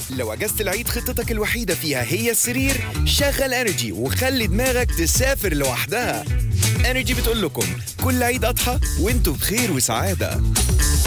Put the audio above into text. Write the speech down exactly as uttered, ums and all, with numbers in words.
لو اجازة العيد خطتك الوحيدة فيها هي السرير، شغل انرجي وخلي دماغك تسافر لوحدها. انرجي بتقول لكم كل عيد اضحى وانتوا بخير وسعادة.